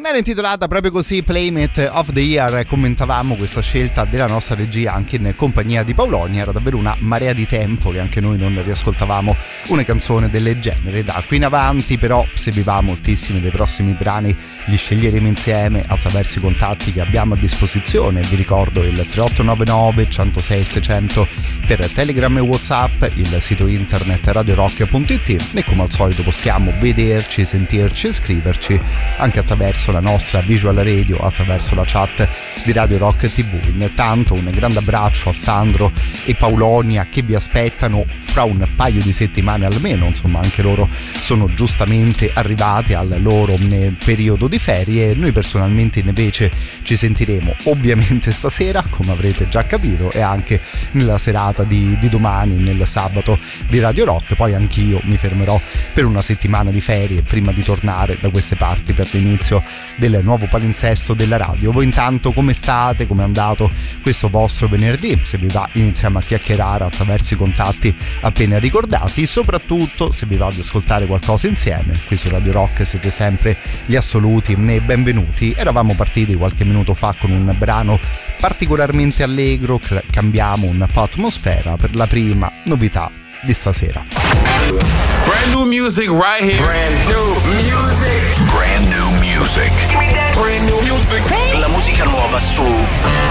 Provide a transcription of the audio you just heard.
Era intitolata proprio così, Playmate of the Year. Commentavamo questa scelta della nostra regia anche in compagnia di Paoloni. Era davvero una marea di tempo che anche noi non riascoltavamo una canzone del genere. Da qui in avanti però, se vi va, moltissimi dei prossimi brani li sceglieremo insieme attraverso i contatti che abbiamo a disposizione. Vi ricordo il 3899 106 600 per Telegram e WhatsApp, il sito internet radiorock.it, e come al solito possiamo vederci, sentirci e scriverci anche attraverso la nostra visual radio, attraverso la chat di Radio Rock TV. Intanto un grande abbraccio a Sandro e Paolonia che vi aspettano fra un paio di settimane almeno, insomma anche loro sono giustamente arrivati al loro periodo di ferie. Noi personalmente invece ci sentiremo ovviamente stasera, come avrete già capito, e anche nella serata di domani, nel sabato di Radio Rock. Poi anch'io mi fermerò per una settimana di ferie prima di tornare da queste parti per l'inizio del nuovo palinsesto della radio. Voi intanto come state? Come è andato questo vostro venerdì? Se vi va iniziamo a chiacchierare attraverso i contatti appena ricordati, soprattutto se vi va ad ascoltare qualcosa insieme. Qui su Radio Rock siete sempre gli assoluti e benvenuti. Eravamo partiti qualche minuto fa con un brano particolarmente allegro, cambiamo un po' atmosfera per la prima novità di stasera. Brand new music right here. Brand new music. Brand new music. Brand new music. La musica nuova su